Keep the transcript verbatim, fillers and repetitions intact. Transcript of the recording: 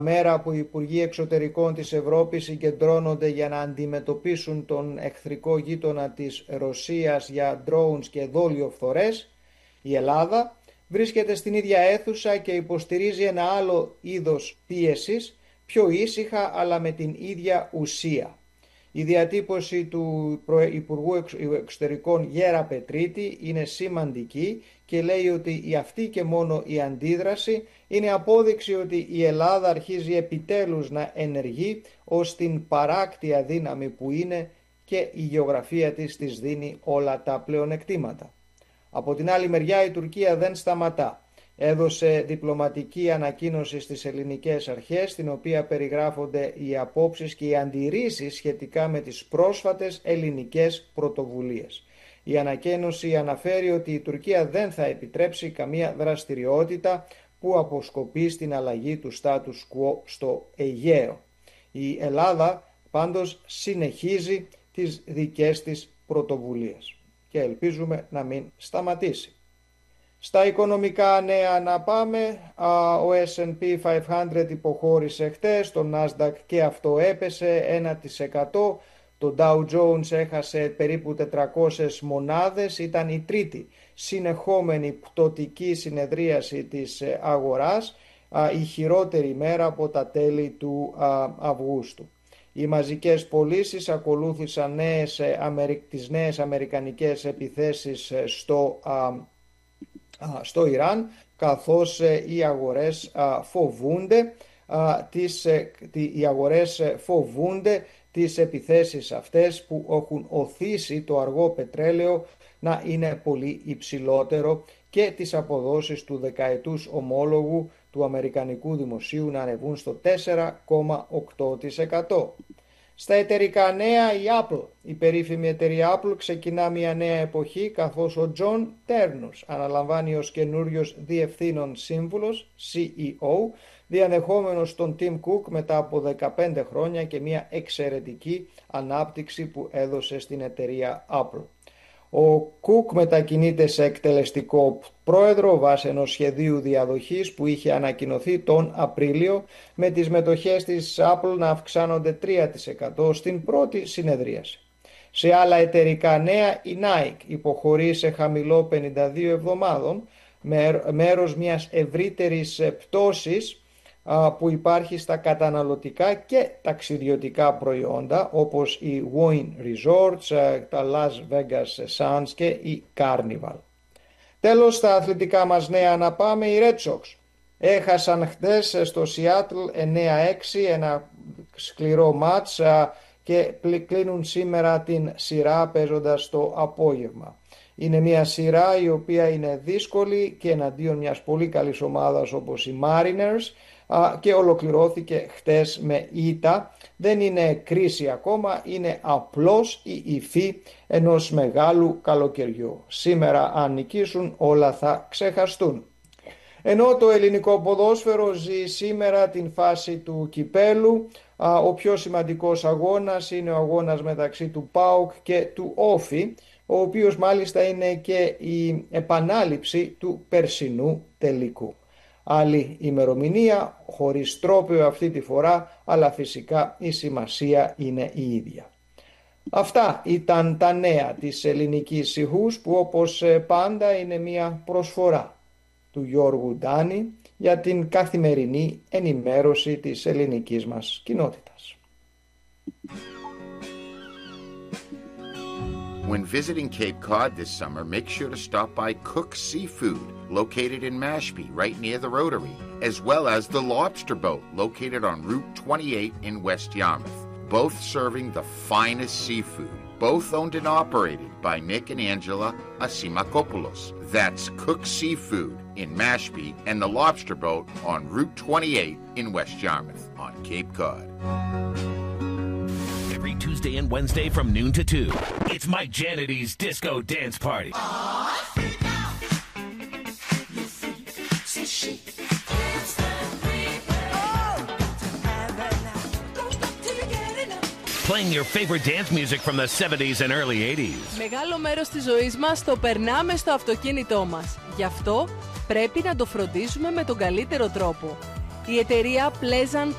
μέρα που οι Υπουργοί Εξωτερικών της Ευρώπης συγκεντρώνονται για να αντιμετωπίσουν τον εχθρικό γείτονα της Ρωσίας για drones και δόλιοφθορές, η Ελλάδα βρίσκεται στην ίδια αίθουσα και υποστηρίζει ένα άλλο είδος πίεσης, πιο ήσυχα αλλά με την ίδια ουσία. Η διατύπωση του Υπουργού Εξωτερικών Γέρα Πετρίτη είναι σημαντική και λέει ότι η αυτή και μόνο η αντίδραση είναι απόδειξη ότι η Ελλάδα αρχίζει επιτέλους να ενεργεί ως την παράκτια δύναμη που είναι και η γεωγραφία της της δίνει όλα τα πλεονεκτήματα. Από την άλλη μεριά η Τουρκία δεν σταματά. Έδωσε διπλωματική ανακοίνωση στις ελληνικές αρχές, στην οποία περιγράφονται οι απόψεις και οι αντιρρήσεις σχετικά με τις πρόσφατες ελληνικές πρωτοβουλίες. Η ανακοίνωση αναφέρει ότι η Τουρκία δεν θα επιτρέψει καμία δραστηριότητα που αποσκοπεί στην αλλαγή του status quo στο Αιγαίο. Η Ελλάδα πάντως συνεχίζει τις δικές της πρωτοβουλίες και ελπίζουμε να μην σταματήσει. Στα οικονομικά νέα να πάμε, ο ες εντ πι πεντακόσια υποχώρησε χτες, το Nasdaq και αυτό έπεσε ένα τοις εκατό, το Dow Jones έχασε περίπου τετρακόσιες μονάδες, ήταν η τρίτη συνεχόμενη πτωτική συνεδρίαση της αγοράς, η χειρότερη μέρα από τα τέλη του Αυγούστου. Οι μαζικές πωλήσεις ακολούθησαν νέες, τις νέες αμερικανικές επιθέσεις στο στο Ιράν, καθώς οι αγορές φοβούνται τις, οι αγορές φοβούνται τις επιθέσεις αυτές που έχουν οθήσει το αργό πετρέλαιο να είναι πολύ υψηλότερο και τις αποδόσεις του δεκαετούς ομόλογου του Αμερικανικού Δημοσίου να ανεβούν στο τέσσερα κόμμα οκτώ τοις εκατό. Στα εταιρικά νέα, η Apple, η περίφημη εταιρεία Apple, ξεκινά μια νέα εποχή, καθώς ο John Ternus αναλαμβάνει ως καινούριος διευθύνων σύμβουλος, σι ι ο, διανεχόμενος τον Tim Cook μετά από δεκαπέντε χρόνια και μια εξαιρετική ανάπτυξη που έδωσε στην εταιρεία Apple. Ο Cook μετακινείται σε εκτελεστικό πρόεδρο βάσει ενός σχεδίου διαδοχής που είχε ανακοινωθεί τον Απρίλιο, με τις μετοχές της Apple να αυξάνονται τρία τοις εκατό στην πρώτη συνεδρίαση. Σε άλλα εταιρικά νέα, η Nike υποχωρεί σε χαμηλό πενήντα δύο εβδομάδων, μέρος μιας ευρύτερης πτώσης που υπάρχει στα καταναλωτικά και ταξιδιωτικά προϊόντα, όπως οι Wynn Resorts, τα Las Vegas Sands και η Carnival. Τέλος, στα αθλητικά μας νέα να πάμε, οι Red Sox έχασαν χτες στο Seattle εννέα έξι, ένα σκληρό μάτς, και κλείνουν σήμερα την σειρά παίζοντας το απόγευμα. Είναι μια σειρά η οποία είναι δύσκολη και εναντίον μιας πολύ καλής ομάδας όπως οι Mariners, και ολοκληρώθηκε χτες με ήττα. Δεν είναι κρίση ακόμα, είναι απλώς η υφή ενός μεγάλου καλοκαιριού. Σήμερα αν νικήσουν όλα θα ξεχαστούν. Ενώ το ελληνικό ποδόσφαιρο ζει σήμερα την φάση του κυπέλου, ο πιο σημαντικός αγώνας είναι ο αγώνας μεταξύ του ΠΑΟΚ και του Όφη, ο οποίος μάλιστα είναι και η επανάληψη του περσινού τελικού. Άλλη ημερομηνία, χωρίς τρόπαιο αυτή τη φορά, αλλά φυσικά η σημασία είναι η ίδια. Αυτά ήταν τα νέα της ελληνικής ηχούς, που όπως πάντα είναι μια προσφορά του Γιώργου Ντάνη για την καθημερινή ενημέρωση της ελληνικής μας κοινότητας. When visiting Cape Cod this summer, make sure to stop by Cook's Seafood, located in Mashpee, right near the Rotary, as well as the Lobster Boat, located on Route twenty-eight in West Yarmouth, both serving the finest seafood. Both owned and operated by Nick and Angela Asimakopoulos. That's Cook's Seafood in Mashpee and the Lobster Boat on Route twenty-eight in West Yarmouth on Cape Cod. Every Tuesday and Wednesday from noon to two, it's Mike Janity's Disco Dance Party. Playing your favorite dance music from the seventies and early eighties. Μεγάλο μέρος της ζωής μας το περνάμε στο αυτοκίνητό μας. Γι' αυτό πρέπει να το φροντίζουμε με τον καλύτερο τρόπο. Η εταιρεία Pleasant